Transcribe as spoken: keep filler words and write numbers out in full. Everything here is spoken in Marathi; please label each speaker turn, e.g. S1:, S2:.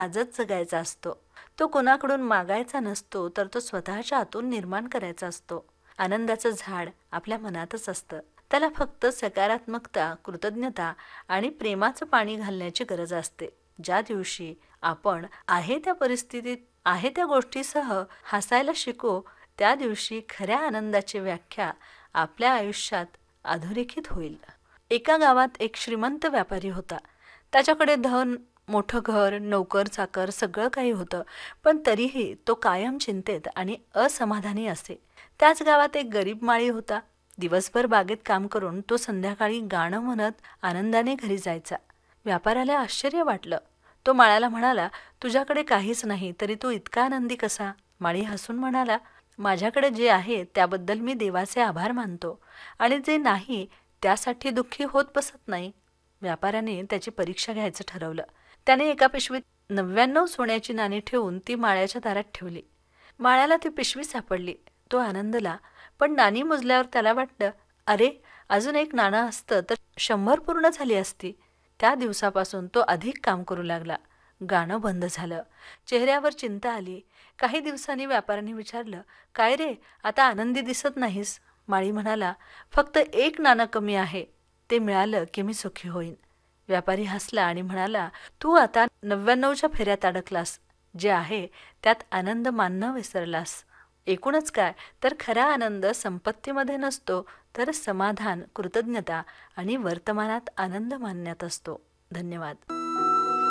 S1: आजच जगायचा असतो. तो कोणाकडून मागायचा नसतो, तर तो स्वतःच्या आतून निर्माण करायचा असतो. आनंदाचं झाड आपल्या मनातच असतं. त्याला फक्त सकारात्मकता, कृतज्ञता आणि प्रेमाचं पाणी घालण्याची गरज असते. ज्या दिवशी आपण आहे त्या परिस्थितीत, आहे त्या गोष्टीसह हसायला शिकू, त्या दिवशी खऱ्या आनंदाची व्याख्या आपल्या आयुष्यात अधोरेखित होईल. एका गावात एक श्रीमंत व्यापारी होता. त्याच्याकडे धन, मोठं घर, नोकर चाकर सगळं काही होतं, पण तरीही तो कायम चिंतेत आणि असमाधानी असे. त्याच गावात एक गरीब माळी होता. दिवसभर बागेत काम करून तो संध्याकाळी गाणं म्हणत आनंदाने घरी जायचा. व्यापाऱ्याला आश्चर्य वाटलं. तो माळ्याला म्हणाला, तुझ्याकडे काहीच नाही तरी तू इतका आनंदी कसा? माळी हसून म्हणाला, माझ्याकडे जे आहे त्याबद्दल मी देवाचे आभार मानतो आणि जे नाही त्यासाठी दुःखी होत बसत नाही. व्यापाऱ्याने त्याची परीक्षा घ्यायचं ठरवलं. त्याने एका पिशवीत नव्याण्णव सोन्याची नाणी ठेवून ती माळ्याच्या दारात ठेवली. माळ्याला ती पिशवी सापडली. तो आनंदला, पण नाणी मोजल्यावर त्याला वाटलं, अरे, अजून एक नाणं असतं तर शंभर पूर्ण झाली असती. त्या दिवसापासून तो अधिक काम करू लागला. गाणं बंद झालं. चेहऱ्यावर चिंता आली. काही दिवसांनी व्यापाऱ्याने विचारलं, काय रे, आता आनंदी दिसत नाहीस? माळी म्हणाला, फक्त एक नाणं कमी आहे. ते मिळालं की मी सुखी होईन. व्यापारी हसला आणि म्हणाला, तू आता नव्याण्णवच्या फेऱ्यात अडकलास. जे आहे त्यात आनंद मानणं विसरलास. एकूणच काय, तर खरा आनंद संपत्तीमध्ये नसतो, तर समाधान, कृतज्ञता आणि वर्तमानात आनंद मानण्यात असतो. धन्यवाद.